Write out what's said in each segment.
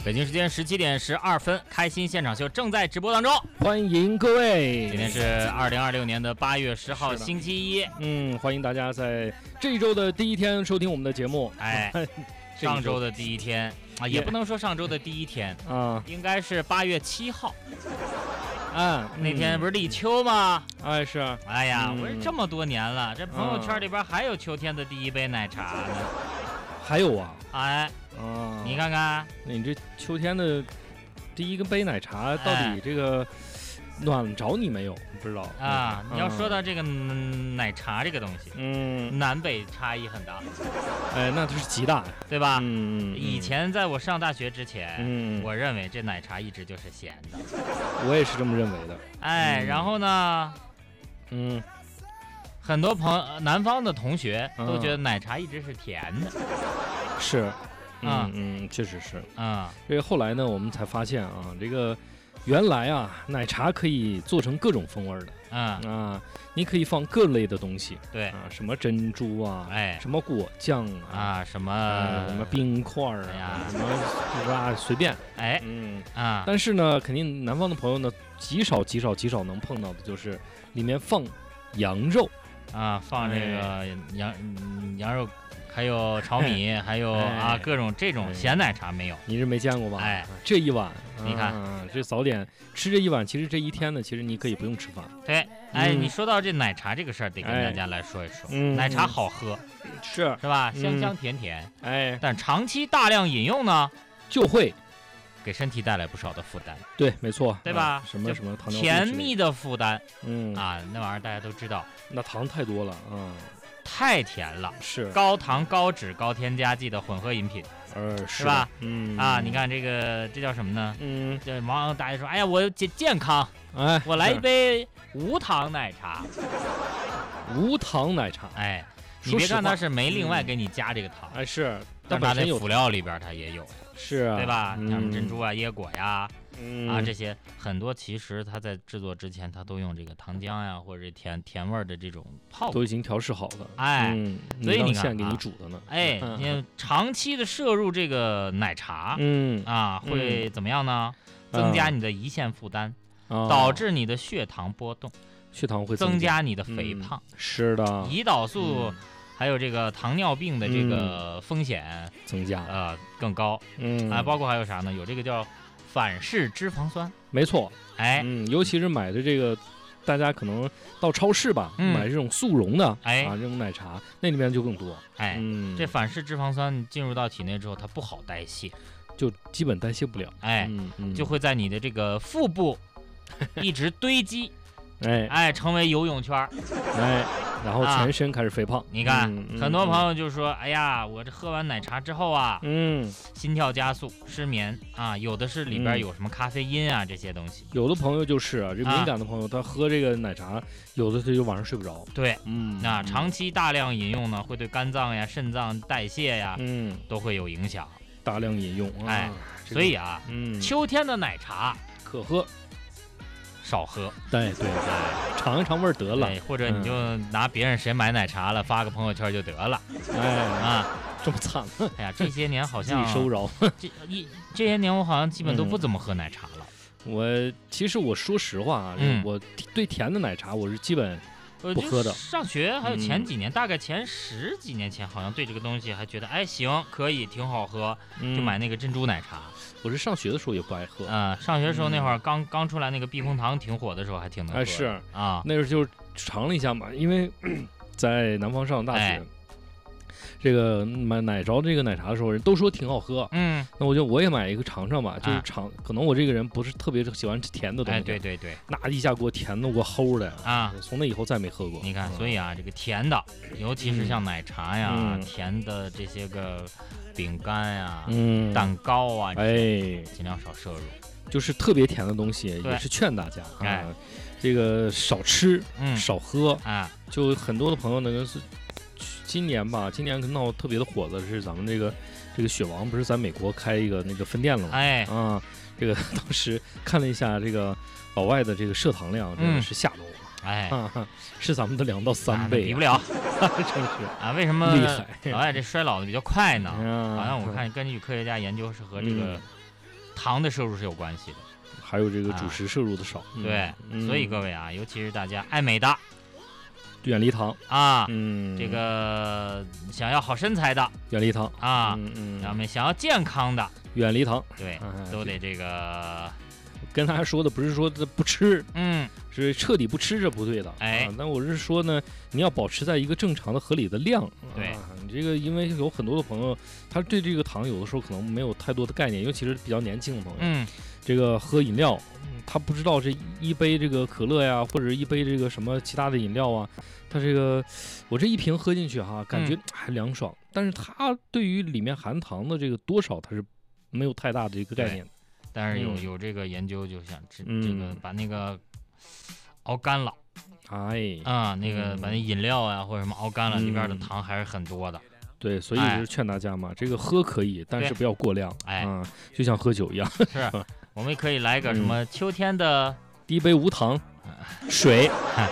北京时间17:12，开心现场秀正在直播当中， 欢迎各位。 今天是2026年的8月10号，星期一。 欢迎大家在这一周的第一天收听我们的节目。 上周的第一天啊，也不能说上周的第一天啊，应该是8月7号。那天不是立秋吗？ 是啊。 哎呀，我说这么多年了，这朋友圈里边还有秋天的第一杯奶茶呢。 还有啊？ 你看看， 你这秋天的第一个杯奶茶到底这个暖着你没有？不知道啊。你要说到这个奶茶这个东西，南北差异很大。 那就是极大， 对吧？以前在我上大学之前，我认为这奶茶一直就是咸的。 我也是这么认为的。 然后呢，很多南方的同学都觉得奶茶一直是甜的。 是。确实是这个后来呢，我们才发现啊，这个原来奶茶可以做成各种风味的你可以放各类的东西， 对什么珍珠什么果酱什么冰块什么随便但是呢，肯定南方的朋友呢，极少能碰到的就是里面放羊肉放这个羊肉。还有炒米，还有各种这种咸奶茶没有？ 你是没见过吧？这一碗， 你看， 这早点吃这一碗，其实这一天呢，其实你可以不用吃饭。 对，你说到这奶茶这个事儿，得跟大家来说一说。奶茶好喝， 是吧？香香甜甜，但长期大量饮用呢， 就会给身体带来不少的负担。 对，没错， 对吧？ 什么糖尿病， 甜蜜的负担，那玩意儿大家都知道， 那糖太多了太甜了， 是高糖、高脂、高添加剂的混合饮品， 是吧？你看这叫什么呢？这大家说，哎呀，我健康，我来一杯无糖奶茶。 无糖奶茶， 你别看它是没另外给你加这个糖， 是， 但它在辅料里边它也有， 是啊， 对吧？像什么珍珠椰果呀。这些很多其实它在制作之前，它都用这个糖浆呀，或者甜味的这种泡都已经调试好了。 所以你看现给你煮的呢。 你长期的摄入这个奶茶，会怎么样呢？增加你的胰腺负担，导致你的血糖波动， 血糖会增加你的肥胖。 是的， 胰岛素。还有这个糖尿病的这个风险增加更高。包括还有啥呢？有这个叫反式脂肪酸， 没错，尤其是买的这个，大家可能到超市吧，买这种速溶的，这种奶茶，那里面就更多， 这反式脂肪酸进入到体内之后，它不好代谢， 就基本代谢不了， 就会在你的这个腹部一直堆积，成为游泳圈， 然后全身开始肥胖。 你看，很多朋友就说：“哎呀，我这喝完奶茶之后心跳加速、失眠有的是里边有什么咖啡因这些东西。 有的朋友就是这敏感的朋友，他喝这个奶茶，有的他就晚上睡不着。 对，那长期大量饮用呢，会对肝脏呀、肾脏代谢呀，都会有影响。 大量饮用所以秋天的奶茶可喝。 少喝， 对，尝一尝味儿得了， 或者你就拿别人谁买奶茶了发个朋友圈就得了， 这么惨， 这些年好像自己收着， 这些年我好像基本都不怎么喝奶茶了。 其实我说实话我对甜的奶茶我是基本不喝的。 上学还有前几年，大概前10几年前，好像对这个东西还觉得行，可以，挺好喝，就买那个珍珠奶茶。 我是上学的时候也不爱喝上学的时候那会儿刚出来那个避风塘挺火的时候，还挺能喝的。 是那时候就尝了一下嘛，因为在南方上大学，这个买着这个奶茶的时候，人都说挺好喝，那我也买一个尝尝吧，就是可能我这个人不是特别喜欢吃甜的东西， 对， 那一下给我甜的我齁的从那以后再没喝过。 你看，所以这个甜的，尤其是像奶茶呀，甜的这些个饼干呀、蛋糕尽量少摄入。 就是特别甜的东西，也是劝大家这个少吃，少喝就很多的朋友呢是。今年闹特别的火的是咱们这个雪王不是在美国开一个那个分店了吗？这个当时看了一下这个老外的这个摄糖量，真的是吓着我，是咱们的2到3倍， 比不了， 真是为什么厉害？ 老外这衰老的比较快呢？好像我看根据科学家研究是和这个糖的摄入是有关系的， 还有这个主食摄入的少。 对，所以各位啊，尤其是大家爱美的， 远离糖啊，这个想要好身材的， 远离糖啊，咱们想要健康的， 远离糖， 对，都得这个。 跟大家说的不是说不吃，是彻底不吃是不对的，但我是说呢，你要保持在一个正常的、合理的量。 对， 你这个因为有很多的朋友，他对这个糖有的时候可能没有太多的概念，尤其是比较年轻的朋友，这个喝饮料，他不知道这一杯这个可乐呀，或者一杯这个什么其他的饮料啊，他这个我这一瓶喝进去哈，感觉还凉爽，但是他对于里面含糖的这个多少，他是没有太大的一个概念的。 但是有这个研究就想这个把那个熬干了，那个把那饮料啊或者什么熬干了，里边的糖还是很多的。 对，所以是劝大家嘛，这个喝可以，但是不要过量。就像喝酒一样。 是，我们也可以来个什么秋天的第一杯无糖水，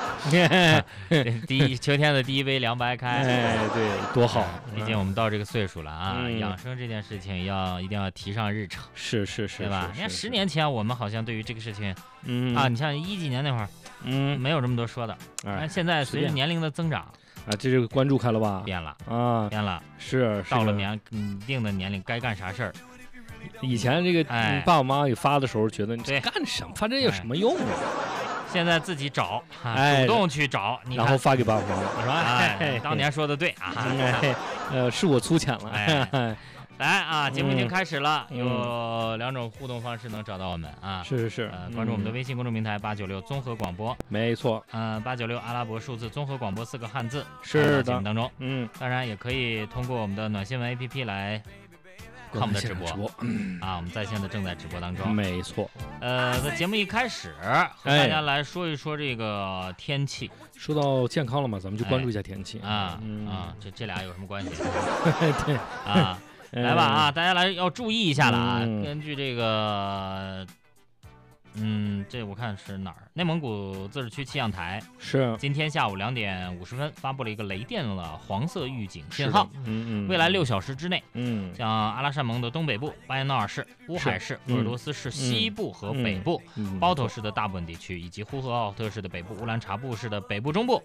秋天的第一杯凉白开， 对，多好！ 毕竟我们到这个岁数了啊，养生这件事情一定要提上日程。 是， 对吧？你看10年前我们好像对于这个事情，你像10几年那会儿，没有这么多说的。现在随着年龄的增长， 这个关注开了吧？ 变了， 是到了一定的年龄该干啥事儿。 以前这个爸爸妈妈给发的时候，觉得你干什么？发这有什么用啊？ 现在自己找，主动去找， 然后发给爸爸妈妈。 你说，当年说的对啊。 是我粗浅了。 来啊，节目已经开始了，有2种互动方式能找到我们啊。 是。 关注我们的微信公众平台896综合广播， 没错。 896阿拉伯数字综合广播4个汉字。 是的。 节目当中，当然也可以通过我们的暖新闻 APP 来看我们的直播我们在线的正在直播当中。 没错。 在节目一开始和大家来说一说这个天气。 说到健康了嘛，咱们就关注一下天气这俩有什么关系？ 对来吧大家来要注意一下了根据这个这我看是哪儿？内蒙古自治区气象台是今天下午2点50分发布了一个雷电的黄色预警信号。未来6小时之内，像阿拉善盟的东北部、巴彦淖尔市、乌海市、鄂尔多斯市西部和北部、包头市的大部分地区，以及呼和浩特市的北部、乌兰察布市的北部中部，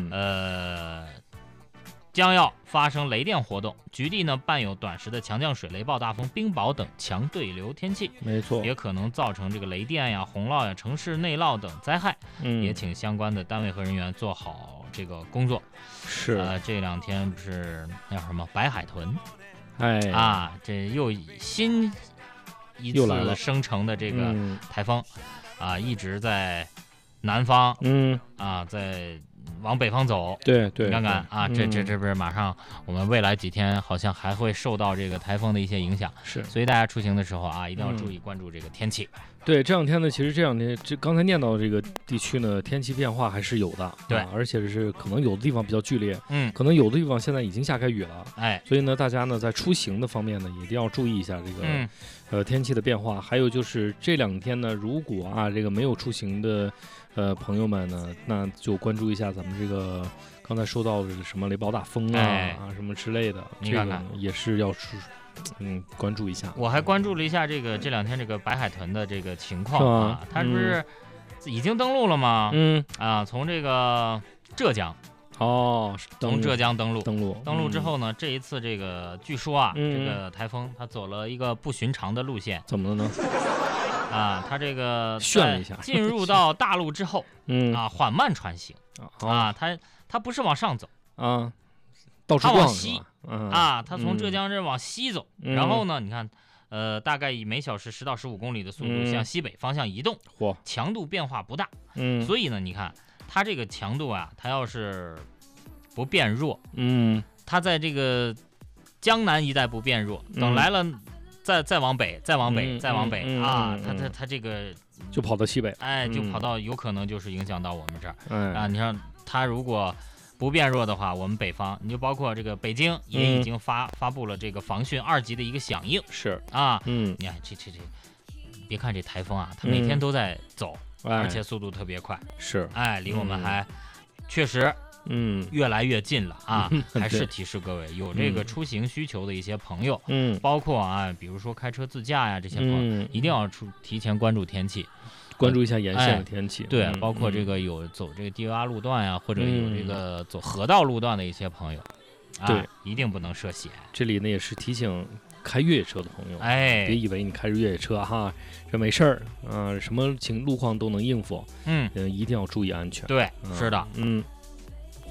将要发生雷电活动，局地呢伴有短时的强降水、雷暴大风、冰雹等强对流天气， 没错， 也可能造成这个雷电呀、洪涝呀、城市内涝等灾害。也请相关的单位和人员做好这个工作。 是这2天不是那什么白海豚，这又新一次生成的这个台风一直在南方在往北方走。 对， 你看看这不是马上我们未来几天好像还会受到这个台风的一些影响。 是， 所以大家出行的时候一定要注意关注这个天气。 对，这2天呢，其实这2天刚才念到这个地区呢，天气变化还是有的。 对， 而且是可能有的地方比较剧烈，可能有的地方现在已经下开雨了。所以呢，大家呢在出行的方面呢，一定要注意一下这个天气的变化。还有就是这2天呢，如果这个没有出行的朋友们呢，那就关注一下咱们这个刚才说到的什么雷暴大风什么之类的， 你看看也是要关注一下。 我还关注了一下这2天这个白海豚的这个情况它是不是已经登陆了吗？从这个浙江从浙江登陆之后呢，这一次这个据说这个台风它走了一个不寻常的路线。 怎么了呢？ 它这个炫了一下， 进入到大陆之后缓慢穿行它不是往上走到处它往西它从浙江这往西走，然后呢你看大概以每小时10到15公里的速度向西北方向移动，强度变化不大。所以呢你看它这个强度它要是不变弱它在这个江南一带不变弱，等来了再往北再往北它这个就跑到西北就跑到有可能就是影响到我们这儿你看它如果不变弱的话，我们北方你就包括这个北京也已经发布了这个防汛2级的一个响应。 是你看这别看这台风它每天都在走而且速度特别快。 是离我们还确实越来越近了啊。还是提示各位有这个出行需求的一些朋友，包括啊，比如说开车自驾呀这些朋友，一定要提前关注天气。 关注一下沿线的天气， 对，包括这个有走这个低洼路段呀，或者有这个走河道路段的一些朋友， 对， 一定不能涉险。 这里呢也是提醒开越野车的朋友，别以为你开着越野车哈，这没事儿，什么路况都能应付，一定要注意安全。 对，是的，